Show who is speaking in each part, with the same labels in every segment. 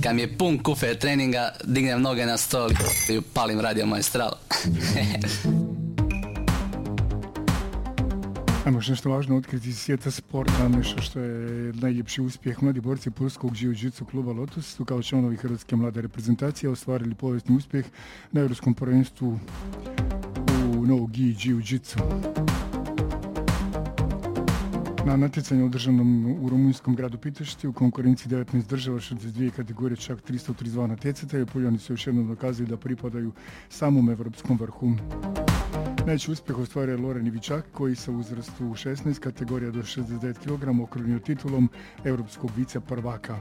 Speaker 1: Kad mi je pun kufer treninga, dignem noge na stol i palim Radio Maestral.
Speaker 2: Ajmo još nešto važno otkriti iz svijeta sporta, nešto što je najljepši uspjeh. Mladi borci pulskog jiu-jitsu kluba Lotus su kao članovi hrvatske mlade reprezentacije ostvarili povijesni uspjeh na europskom prvenstvu u no-gi jiu-jitsu. Na natjecanju održanom u rumunjskom gradu Pitešti u konkurenciji 19 država, 62 kategorije, čak 332 natjecatelja, Puljani su još jednom dokazali da pripadaju samom evropskom vrhu. Najveći uspjeh ostvario je Loren Ivičak koji se u uzrastu 16 kategorija do 69 kg okrunio titulom europskog vice prvaka.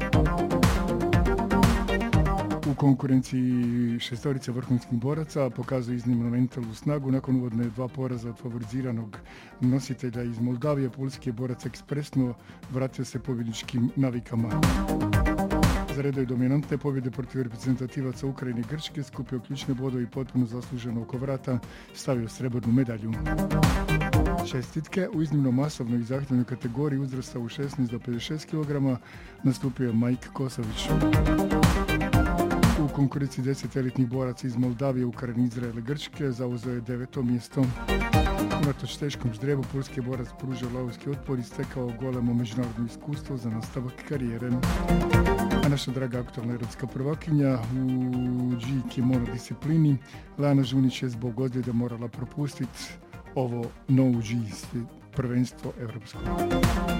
Speaker 2: U konkurenciji šestorice vrhunskih boraca pokazuje iznimnu mentalnu snagu. Nakon uvodne 2 poraza od favoriziranog nositelja iz Moldavije, pulski borac ekspresno vratio se pobjedničkim navikama. Zaredao je dominantne pobjede protiv reprezentativaca Ukrajine i Grčke, skupio ključne bodove i potpuno zasluženo oko vrata stavio srebrnu medalju. Čestitke u iznimno masovnoj i zahtjevnoj kategoriji uzrasta u 16 do 56 kg nastupio je Mike Kosović. U konkurenciji 10 elitnih boraca iz Moldavije, Ukrajine, Izraela i Grčke zauzeo je 9. mjesto. Unatoč teškom ždrebu, pulski borac pružio lavovski otpor i stekao golemo međunarodno iskustvo za nastavak karijere. A naša draga aktualna europska prvakinja u G-kimono disciplini Lana Žunić je zbog ozljede morala propustiti ovo no-G prvenstvo europsko.